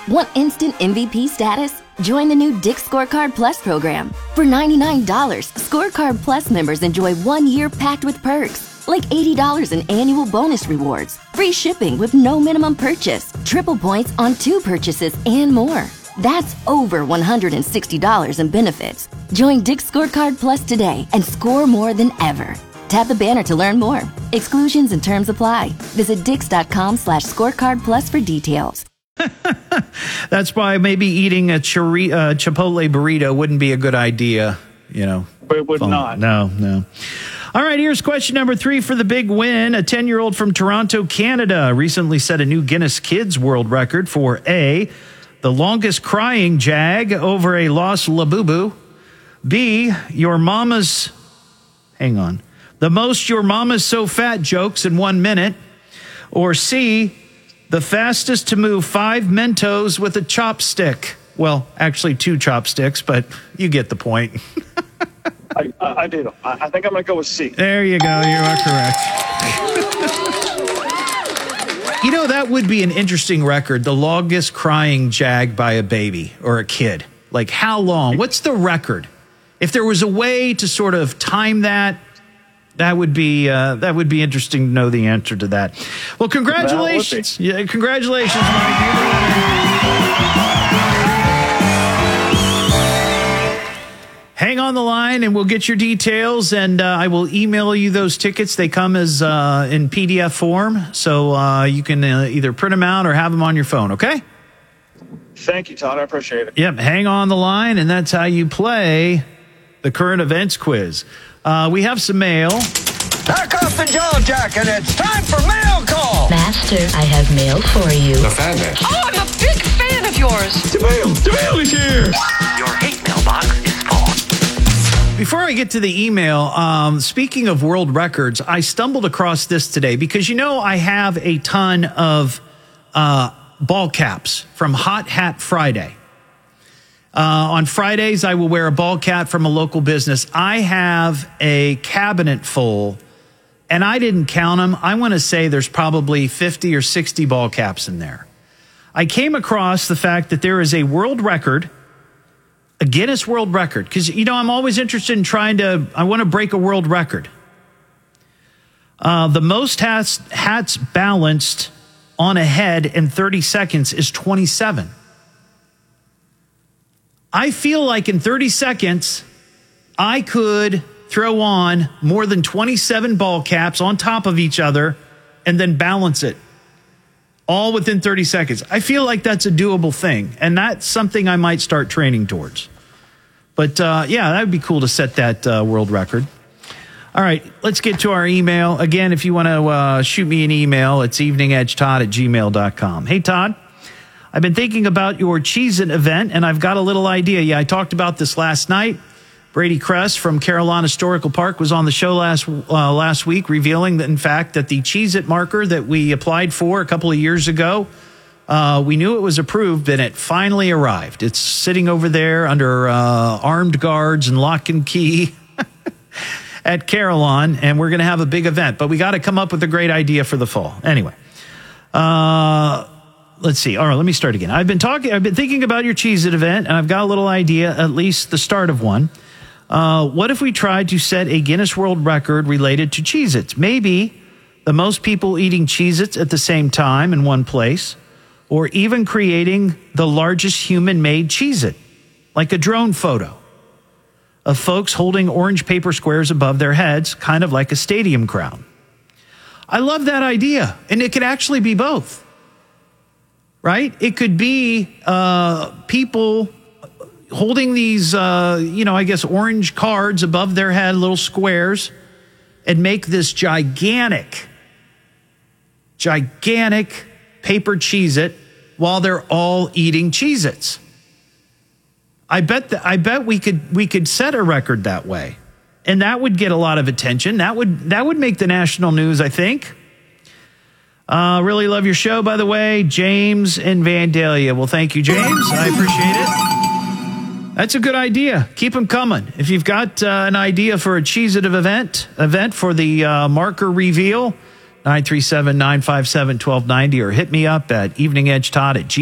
Want instant MVP status? Join the new Dick's Scorecard Plus program. For $99, Scorecard Plus members enjoy 1 year packed with perks, like $80 in annual bonus rewards, free shipping with no minimum purchase, triple points on 2 purchases, and more. That's over $160 in benefits. Join Dick's Scorecard Plus today and score more than ever. Tap the banner to learn more. Exclusions and terms apply. Visit dix.com/scorecard plus for details. That's why maybe eating a Chipotle burrito wouldn't be a good idea, you know. But it would not. No. All right, here's question number 3 for the big win. A 10-year-old from Toronto, Canada, recently set a new Guinness Kids World Record for A, the longest crying jag over a lost Labubu. B, the most your mama's so fat jokes in 1 minute. Or C, the fastest to move 5 Mentos with a chopstick. Well, actually 2 chopsticks, but you get the point. I do. I think I'm going to go with C. There you go. You are correct. You know, that would be an interesting record. The longest crying jag by a baby or a kid. Like how long? What's the record? If there was a way to sort of time that, that would be interesting to know the answer to that. Well, congratulations. Yeah, congratulations, Mike. Hang on the line and we'll get your details, and I will email you those tickets. They come as in PDF form, so you can either print them out or have them on your phone, okay? Thank you, Todd. I appreciate it. Yep, hang on the line, and that's how you play the current events quiz. We have some mail. Back off the jaw jacket. It's time for mail call. Master, I have mail for you. The fan mail. Oh, I'm a big fan of yours. The mail is here. Your hate mailbox is full. Before I get to the email, speaking of world records, I stumbled across this today because, you know, I have a ton of ball caps from Hot Hat Friday. On Fridays, I will wear a ball cap from a local business. I have a cabinet full, and I didn't count them. I want to say there's probably 50 or 60 ball caps in there. I came across the fact that there is a world record, a Guinness World Record, because, you know, I'm always interested in I want to break a world record. The most hats balanced on a head in 30 seconds is 27. I feel like in 30 seconds, I could throw on more than 27 ball caps on top of each other and then balance it all within 30 seconds. I feel like that's a doable thing, and that's something I might start training towards. But, yeah, that would be cool to set that world record. All right, let's get to our email. Again, if you want to shoot me an email, it's eveningedgetodd@gmail.com. Hey, Todd. I've been thinking about your Cheez-It event, and I've got a little idea. Yeah, I talked about this last night. Brady Kress from Carolina Historical Park was on the show last week, revealing that, in fact, that the Cheez-It marker that we applied for a couple of years ago, we knew it was approved, and it finally arrived. It's sitting over there under armed guards and lock and key at Carillon, and we're going to have a big event. But we got to come up with a great idea for the fall. Anyway, let's see. All right, let me start again. I've been thinking about your Cheez-It event, and I've got a little idea, at least the start of one. What if we tried to set a Guinness World Record related to Cheez-Its? Maybe the most people eating Cheez-Its at the same time in one place, or even creating the largest human-made Cheez-It, like a drone photo of folks holding orange paper squares above their heads, kind of like a stadium crowd. I love that idea, and it could actually be both. Right? It could be people holding these, I guess, orange cards above their head, little squares, and make this gigantic paper Cheez-It while they're all eating Cheez-Its. I bet we could set a record that way, and that would get a lot of attention. That would make the national news, I think. Really love your show, by the way. James in Vandalia. Well, thank you, James. I appreciate it. That's a good idea. Keep them coming. If you've got an idea for a Cheez-It event for the marker reveal, 937-957-1290, or hit me up at eveningedgetodd@gmail.com.